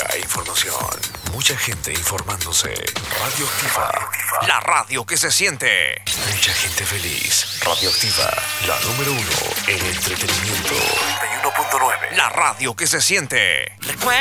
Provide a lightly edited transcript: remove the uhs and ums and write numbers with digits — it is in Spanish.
música e información. Mucha gente informándose. Radioactiva. La radio que se siente. Mucha gente feliz. Radioactiva. La número 1 en entretenimiento. 91.9. La radio que se siente.